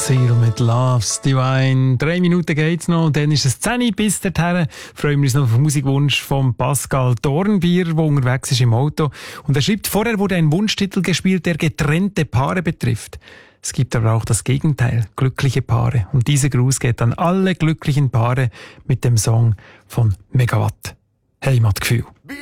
Seal mit Love's Divine. 3 Minuten geht's noch und dann ist es 10 bis dorthin. Freuen wir uns noch auf den Musikwunsch von Pascal Dornbier, der unterwegs ist im Auto. Und er schreibt, vorher wurde ein Wunschtitel gespielt, der getrennte Paare betrifft. Es gibt aber auch das Gegenteil, glückliche Paare. Und dieser Gruß geht an alle glücklichen Paare mit dem Song von Megawatt. Heimatgefühl.